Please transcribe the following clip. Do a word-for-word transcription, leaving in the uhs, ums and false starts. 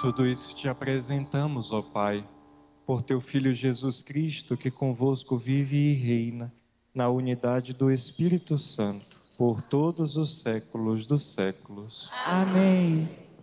Tudo isso te apresentamos, ó Pai, por teu Filho Jesus Cristo, que convosco vive e reina, na unidade do Espírito Santo, por todos os séculos dos séculos. Amém.